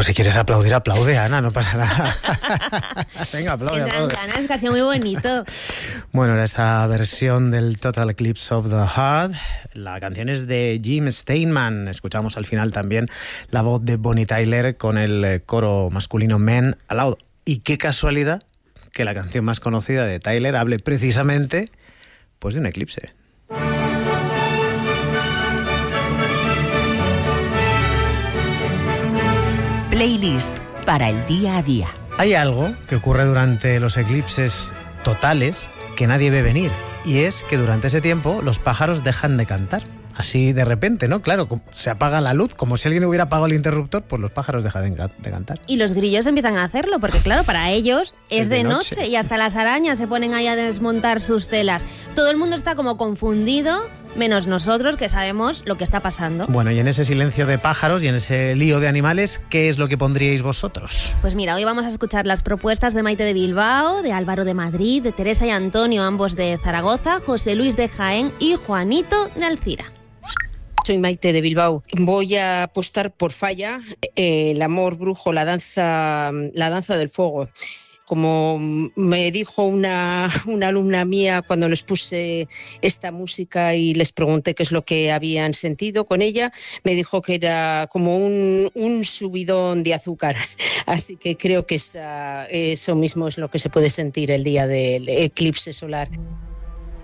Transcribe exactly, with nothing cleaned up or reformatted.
Pues si quieres aplaudir, aplaude, Ana, no pasa nada. Venga, aplaude, aplaude. Me dan ganas, que ha sido muy bonito. Bueno, era esta versión del Total Eclipse of the Heart. La canción es de Jim Steinman. Escuchamos al final también la voz de Bonnie Tyler con el coro masculino Men Aloud. Y qué casualidad que la canción más conocida de Tyler hable precisamente pues de un eclipse. Playlist para el día a día. Hay algo que ocurre durante los eclipses totales que nadie ve venir, y es que durante ese tiempo los pájaros dejan de cantar. Así de repente, ¿no? Claro, se apaga la luz, como si alguien hubiera apagado el interruptor, pues los pájaros dejan de cantar. Y los grillos empiezan a hacerlo, porque claro, para ellos es, es de, de noche. noche y hasta las arañas se ponen ahí a desmontar sus telas. Todo el mundo está como confundido, menos nosotros, que sabemos lo que está pasando. Bueno, y en ese silencio de pájaros y en ese lío de animales, ¿qué es lo que pondríais vosotros? Pues mira, hoy vamos a escuchar las propuestas de Maite de Bilbao, de Álvaro de Madrid, de Teresa y Antonio, ambos de Zaragoza, José Luis de Jaén y Juanito de Alcira. Soy Maite de Bilbao. Voy a apostar por Falla, eh, el amor brujo, la danza, la danza del fuego. Como me dijo una, una alumna mía cuando les puse esta música y les pregunté qué es lo que habían sentido con ella, me dijo que era como un, un subidón de azúcar. Así que creo que esa, eso mismo es lo que se puede sentir el día del eclipse solar.